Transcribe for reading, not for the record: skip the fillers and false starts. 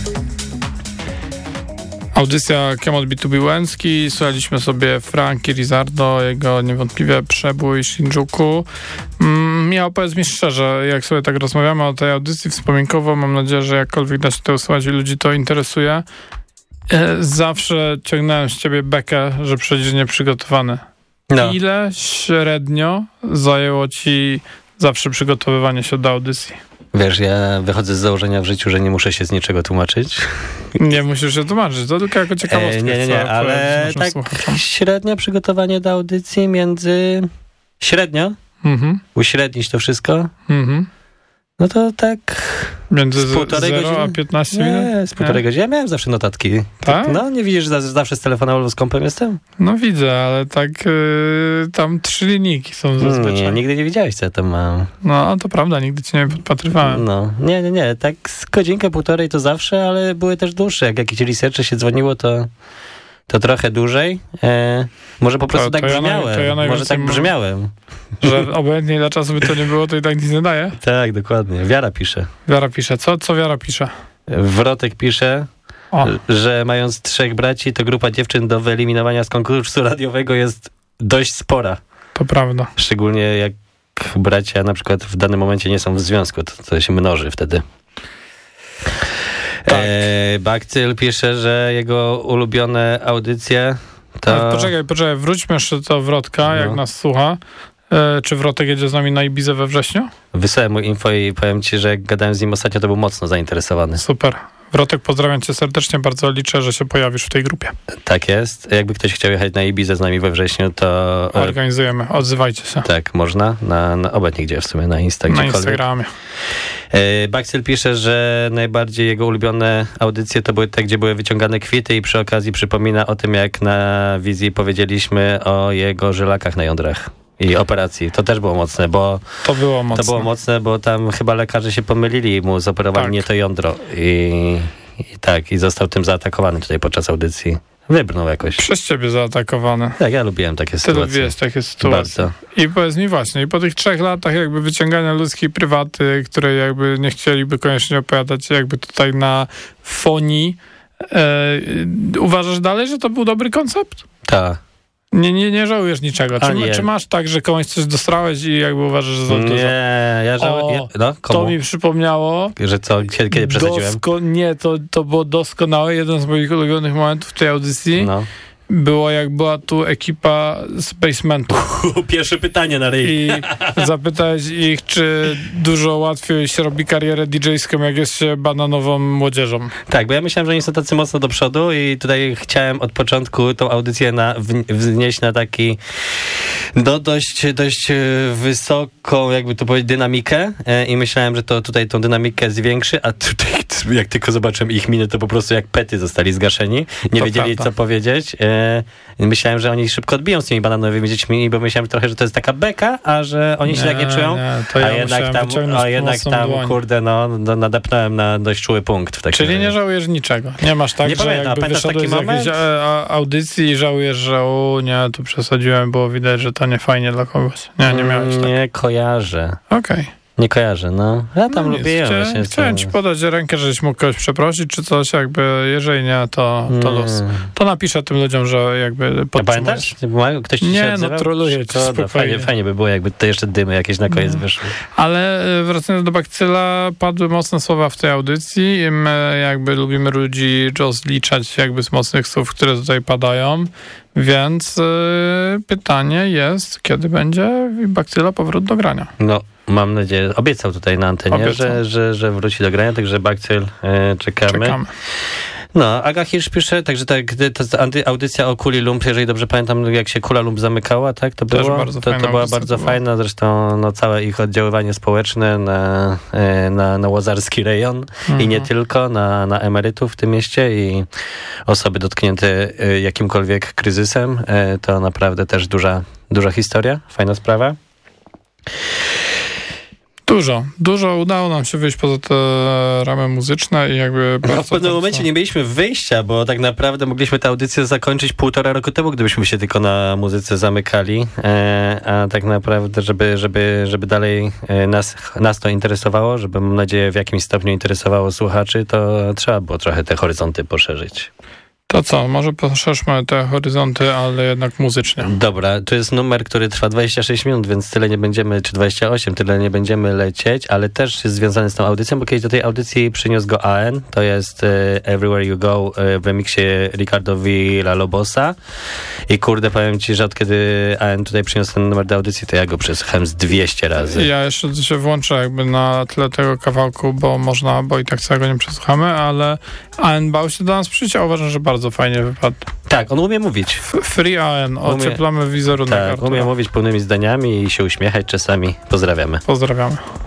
Audycja Cannot Be To Be Łęcki. Słuchaliśmy sobie Frankie Rizzardo, jego niewątpliwie przebój Shinjuku. Opowiedz mi szczerze, jak sobie tak rozmawiamy o tej audycji wspominkowo, mam nadzieję, że jakkolwiek da się to usłuchać i ludzi to interesuje. Zawsze ciągnąłem z ciebie bekę, że przecież nieprzygotowany. No. Ile średnio zajęło ci zawsze przygotowywanie się do audycji? Wiesz, ja wychodzę z założenia w życiu, że nie muszę się z niczego tłumaczyć. Nie musisz się tłumaczyć, to tylko jako ciekawostka. Nie, ale tak średnio przygotowanie do audycji między... Średnio? Uśrednić to wszystko? No to tak... Między 0 a 15 minut? Nie, z półtorej godziny. Ja miałem zawsze notatki. Tak? No, nie widzisz, że zawsze z telefonem albo z kompem jestem? No widzę, ale tak tam 3 linijki są zazwyczaj. Nie, nigdy nie widziałeś, co ja tam mam. No, to prawda, nigdy cię nie podpatrywałem. No, nie, tak z godzinkę, półtorej to zawsze, ale były też dłuższe. Jak jakieś researche się dzwoniło, to trochę dłużej. Może po prostu tak brzmiałem. Może tak brzmiałem. Że obojętnie ile czasu by to nie było, to i tak nic nie daje? Tak, dokładnie. Wiara pisze. Co Wiara pisze? Wrotek pisze, że mając 3 braci, to grupa dziewczyn do wyeliminowania z konkursu radiowego jest dość spora. To prawda. Szczególnie jak bracia na przykład w danym momencie nie są w związku, to się mnoży wtedy. Tak. Bakcyl pisze, że jego ulubione audycje to... Poczekaj, wróćmy jeszcze do Wrotka, jak nas słucha. Czy Wrotek jedzie z nami na Ibizę we wrześniu? Wysłałem mu info i powiem ci, że jak gadałem z nim ostatnio, to był mocno zainteresowany. Super. Wrotek, pozdrawiam cię serdecznie, bardzo liczę, że się pojawisz w tej grupie. Tak jest. Jakby ktoś chciał jechać na Ibizę z nami we wrześniu, to... Organizujemy, odzywajcie się. Tak, można. Na obecnie gdzie w sumie, na Instagramie. Baksyl pisze, że najbardziej jego ulubione audycje to były te, gdzie były wyciągane kwity i przy okazji przypomina o tym, jak na wizji powiedzieliśmy o jego żylakach na jądrach. I operacji. To też było mocne, bo... To było mocne, bo tam chyba lekarze się pomylili i mu zoperowali nie to jądro. I został tym zaatakowany tutaj podczas audycji. Wybrnął jakoś. Przez ciebie zaatakowany. Tak, ja lubiłem takie sytuacje. Ty lubiłeś takie sytuacje. Bardzo. I powiedz mi właśnie, i po tych 3 latach jakby wyciągania ludzkiej prywaty, które jakby nie chcieliby koniecznie opowiadać jakby tutaj na fonii, uważasz dalej, że to był dobry koncept? Tak. Nie żałujesz niczego. Czy masz tak, że komuś coś dostrałeś i jakby uważasz, że za dużo? Nie, ja żałuję. To mi przypomniało... Że co? Kiedy przesadziłem? To było doskonałe. Jeden z moich ulubionych momentów w tej audycji było, jak była tu ekipa z basementu. Pierwsze pytanie na ryj. I zapytać ich, czy dużo łatwiej się robi karierę DJ-ską, jak jest się bananową młodzieżą. Tak, bo ja myślałem, że oni są tacy mocno do przodu i tutaj chciałem od początku tą audycję wznieść na taki dość wysoką, jakby to powiedzieć, dynamikę i myślałem, że to tutaj tą dynamikę zwiększy, a tutaj jak tylko zobaczyłem ich miny, to po prostu jak pety zostali zgaszeni. Nie wiedzieli, co powiedzieć. Myślałem, że oni szybko odbiją z tymi bananowymi dziećmi, bo myślałem trochę, że to jest taka beka, a że oni się tak nie czują. A jednak tam, kurde, nadepnąłem na dość czuły punkt. Czyli nie żałujesz niczego. Nie masz tak, że jakby wyszedłeś z jakiejś audycji i żałujesz, że tu przesadziłem, było widać, że to nie fajnie dla kogoś. Nie miałeś tak. Nie kojarzę. Okej. Nie kojarzę, Ja tam lubiłem. Chciałem ci podać rękę, żebyś mógł kogoś przeprosić, czy coś, jakby, jeżeli nie, to luz. To napiszę tym ludziom, że jakby pamiętasz? Ktoś ci się odzywał? Troluję cię spokojnie. Fajnie by było, jakby to jeszcze dymy jakieś na koniec wyszły. Ale wracając do Bakcyla, padły mocne słowa w tej audycji i my jakby lubimy ludzi rozliczać jakby z mocnych słów, które tutaj padają. Więc pytanie jest, kiedy będzie Bakcyla powrót do grania? Mam nadzieję, obiecał tutaj na antenie, że wróci do grania, także Bakcyl czekamy. Aga Hirsch pisze, także ta audycja o kuli lump, jeżeli dobrze pamiętam, jak się kula lump zamykała, tak? To była bardzo fajna, zresztą całe ich oddziaływanie społeczne na łazarski rejon i nie tylko, na emerytów w tym mieście i osoby dotknięte jakimkolwiek kryzysem, to naprawdę też duża historia, fajna sprawa. Dużo udało nam się wyjść poza te ramy muzyczne i jakby... W pewnym momencie nie mieliśmy wyjścia, bo tak naprawdę mogliśmy tę audycję zakończyć 1,5 roku temu, gdybyśmy się tylko na muzyce zamykali, a tak naprawdę, żeby dalej nas to interesowało, żeby, mam nadzieję, w jakimś stopniu interesowało słuchaczy, to trzeba było trochę te horyzonty poszerzyć. To co, może poszerzmy te horyzonty, ale jednak muzycznie. Dobra, to jest numer, który trwa 26 minut, więc tyle nie będziemy, czy 28, tyle nie będziemy lecieć, ale też jest związany z tą audycją, bo kiedyś do tej audycji przyniósł go AN, to jest Everywhere You Go w remiksie Ricardo Villa-Lobosa i kurde, powiem ci, że od kiedy AN tutaj przyniósł ten numer do audycji, to ja go przesłuchałem z 200 razy. Ja jeszcze się włączę jakby na tle tego kawałku, bo i tak całego nie przesłuchamy, ale AN bał się do nas przyjść, a uważam, że bardzo fajnie wypadł. Tak, on umie mówić. Free AN, ocieplamy wizerunek. Tak, umie mówić pełnymi zdaniami i się uśmiechać czasami. Pozdrawiamy.